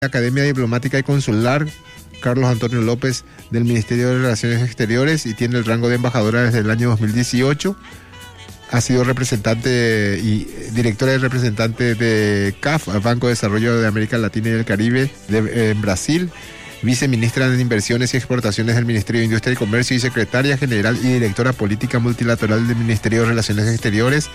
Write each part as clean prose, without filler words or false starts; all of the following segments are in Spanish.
Academia Diplomática y Consular, Carlos Antonio López, del Ministerio de Relaciones Exteriores, y tiene el rango de embajadora desde el año 2018. Ha sido representante y directora y representante de CAF, Banco de Desarrollo de América Latina y el Caribe, en Brasil, viceministra de Inversiones y Exportaciones del Ministerio de Industria y Comercio y secretaria general y directora política multilateral del Ministerio de Relaciones Exteriores.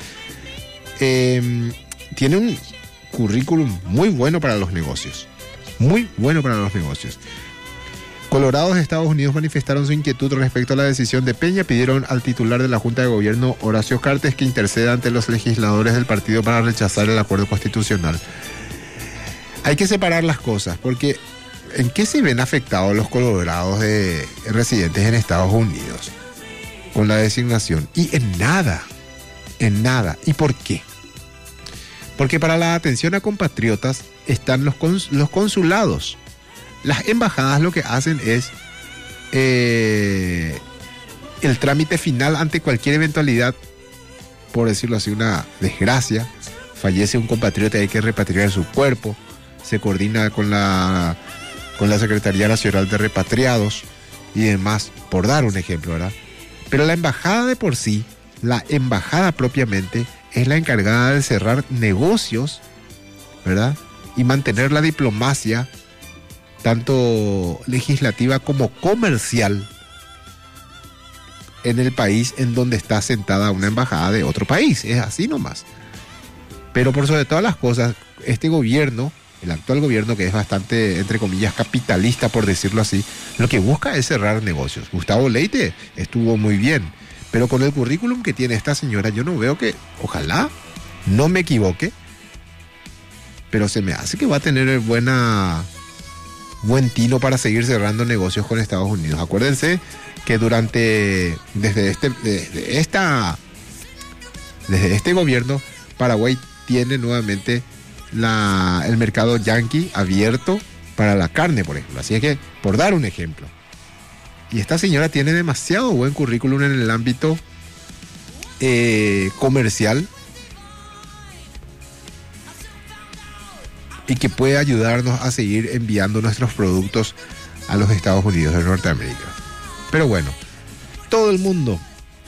Tiene un currículum muy bueno para los negocios. Muy bueno para los negocios. Colorados de Estados Unidos manifestaron su inquietud respecto a la decisión de Peña. Pidieron al titular de la Junta de Gobierno, Horacio Cartes, que interceda ante los legisladores del partido para rechazar el acuerdo constitucional. Hay que separar las cosas, porque ¿en qué se ven afectados los colorados de residentes en Estados Unidos con la designación? Y en nada. ¿Y por qué? Porque para la atención a compatriotas están los consulados. Las embajadas lo que hacen es el trámite final ante cualquier eventualidad, por decirlo así, una desgracia. Fallece un compatriota y hay que repatriar su cuerpo. Se coordina con la Secretaría Nacional de Repatriados y demás, por dar un ejemplo, ¿verdad? Pero la embajada de por sí, la embajada propiamente, es la encargada de cerrar negocios, ¿verdad? Y mantener la diplomacia, tanto legislativa como comercial, en el país en donde está sentada una embajada de otro país. Es así nomás. Pero por sobre todas las cosas, este gobierno, el actual gobierno, que es bastante, entre comillas, capitalista, por decirlo así, lo que busca es cerrar negocios. Gustavo Leite estuvo muy bien, pero con el currículum que tiene esta señora, yo no veo que, ojalá no me equivoque, pero se me hace que va a tener buen tino para seguir cerrando negocios con Estados Unidos. Acuérdense que desde este gobierno, Paraguay tiene nuevamente el mercado yanqui abierto para la carne, por ejemplo. Así es que, por dar un ejemplo. Y esta señora tiene demasiado buen currículum en el ámbito comercial, y que puede ayudarnos a seguir enviando nuestros productos a los Estados Unidos de Norteamérica. Pero bueno, todo el mundo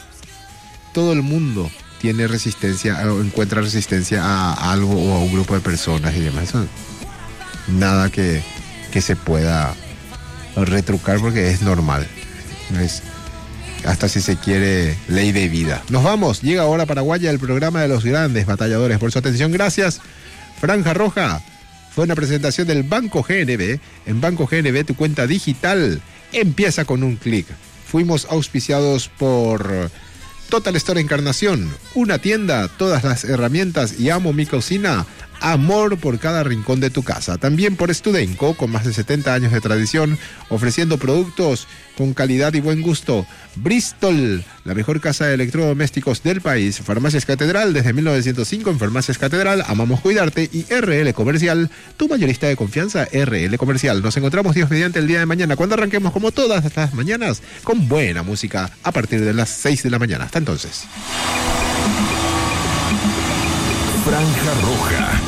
tiene resistencia, o encuentra resistencia a algo o a un grupo de personas y demás. Eso nada que se pueda retrucar, porque es normal. Es, hasta si se quiere, ley de vida. Nos vamos, llega ahora Paraguaya, el programa de los grandes batalladores. Por su atención, gracias. Franja Roja fue una presentación del Banco GNB. En Banco GNB tu cuenta digital empieza con un clic. Fuimos auspiciados por Total Store Encarnación, una tienda, todas las herramientas y Amo Mi Cocina, amor por cada rincón de tu casa. También por Studenco, con más de 70 años de tradición, ofreciendo productos con calidad y buen gusto. Bristol, la mejor casa de electrodomésticos del país. Farmacias Catedral, desde 1905 en Farmacias Catedral, amamos cuidarte. Y RL Comercial, tu mayorista de confianza, RL Comercial. Nos encontramos, Dios mediante, el día de mañana, cuando arranquemos como todas las mañanas, con buena música, a partir de las 6 de la mañana. Hasta entonces. Franja Roja.